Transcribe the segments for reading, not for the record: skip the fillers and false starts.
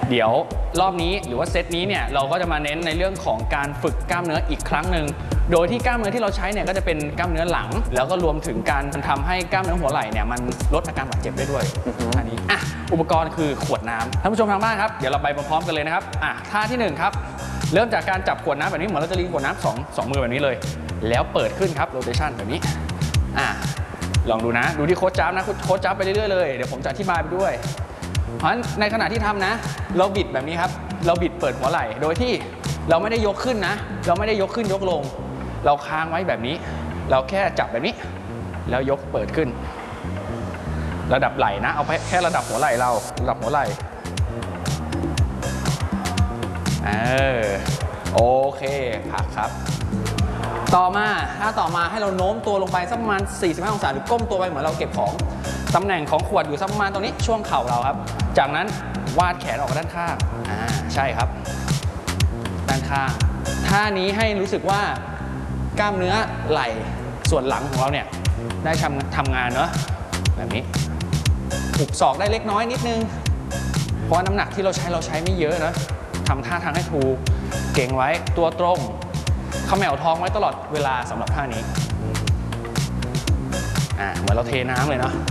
เดี๋ยวรอบนี้หรือว่าเซตนี้เนี่ยเราก็จะมาเน้นในเรื่องของการฝึกกล้ามเนื้ออีกครั้งหนึ่งโดยที่กล้ามเนื้อที่เราใช้เนี่ยก็จะเป็นกล้ามเนื้อหลังแล้วก็รวมถึงการทำให้กล้ามเนื้อหัวไหล่เนี่ยมันลดอาการบาดเจ็บได้ด้วยอันนี้อุปกรณ์คือขวดน้ำท่านผู้ชมทางบ้านครับเดี๋ยวเราไปพร้อมๆกันเลยนะครับท่าที่1ครับเริ่มจากการจับขวดน้ำแบบนี้เหมือนเราจะรีขวดน้ำสองมือแบบนี้เลยแล้วเปิดขึ้นครับโรเทชันแบบนี้ลองดูนะดูที่โค้ชจับนะโค้ชจับไปเรื่อยๆเลยเดี๋ยวผมจะอธิบายไปด้วยเพราะฉะนั้นในขณะที่ทำนะเราบิดแบบนี้ครับเราบิดเปิดหัวไหล่โดยที่เราไม่ได้ยกขึ้นนะเราไม่ได้ยกขึ้นยกลงเราค้างไว้แบบนี้เราแค่จับแบบนี้แล้วยกเปิดขึ้นระดับไหล่นะเอาแค่ระดับหัวไหล่เราระดับหัวไหล่โอเคพักครับต่อมาให้เราโน้มตัวลงไปสักประมาณ45 องศาหรือก้มตัวไปเหมือนเราเก็บของตำแหน่งของขวดอยู่สักประมาณตรงนี้ช่วงเข่าเราครับจากนั้นวาดแขนออกด้านข้างใช่ครับด้านข้างท่านี้ให้รู้สึกว่ากล้ามเนื้อไหล่ส่วนหลังของเราเนี่ยได้ทำงานเนอะแบบนี้หุบศอกได้เล็กน้อยนิดนึงเพราะน้ำหนักที่เราใช้ไม่เยอะนะทำท่าทางให้ถูกเก่งไว้ตัวตรงเขม่าท้องไว้ตลอดเวลาสำหรับท่านี้เหมือนเราเทน้ำเลยเนาะ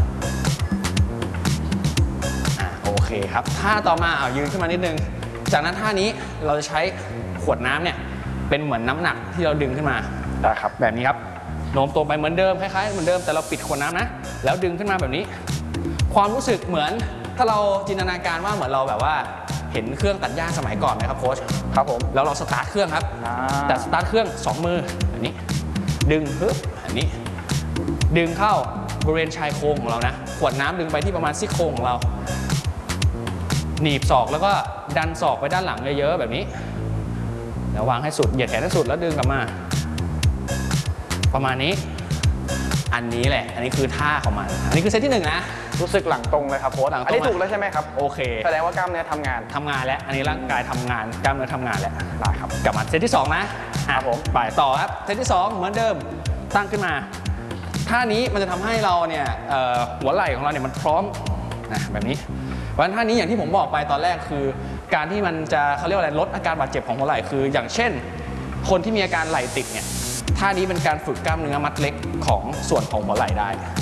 โอเคครับท่าต่อมายืนขึ้นมานิดนึงจากนั้นท่านี้เราจะใช้ขวดน้ำเนี่ยเป็นเหมือนน้ำหนักที่เราดึงขึ้นมาได้ครับแบบนี้ครับโน้มตัวไปเหมือนเดิมคล้ายๆเหมือนเดิมแต่เราปิดขวดน้ำนะแล้วดึงขึ้นมาแบบนี้ความรู้สึกเหมือนถ้าเราจินตนาการว่าเหมือนเราแบบว่าเห็นเครื่องตัดหญ้าสมัยก่อนไหมครับโค้ชครับผมแล้วเราสตาร์ทเครื่องครับแต่สตาร์ทเครื่อง2 มือแบบนี้ดึงปึ๊บอันนี้ดึงเข้าบริเวณชายโครงของเรานะขวดน้ำดึงไปที่ประมาณซี่โครงของเราหนีบศอกแล้วก็ดันศอกไปด้านหลังเยอะๆแบบนี้แล้ววางให้สุดเหยียดแขนให้สุดแล้วดึงกลับมาประมาณนี้อันนี้แหละอันนี้คือท่าของมันอันนี้คือเซตที่1นะรู้สึกหลังตรงเลยครับโค้ชอันนี้ถูกแล้วใช่ไหมครับโอเคแสดงว่ากล้ามเนื้อทำงานแล้วอันนี้ร่างกายทำงานกล้ามเนื้อทำงานแล้วได้ครับกลับมาเซตที่2นะครับผมไปต่อครับเซตที่2เหมือนเดิมตั้งขึ้นมาท่านี้มันจะทำให้เราเนี่ยหัวไหล่ของเราเนี่ยมันพร้อมแบบนี้เพราะฉะนั้นท่านี้อย่างที่ผมบอกไปตอนแรกคือการที่มันจะเขาเรียกว่าอะไรลดอาการบาดเจ็บของหัวไหล่คืออย่างเช่นคนที่มีอาการไหล่ติดเนี่ยท่านี้เป็นการฝึกกล้ามเนื้อมัดเล็กของส่วนของหัวไหล่ได้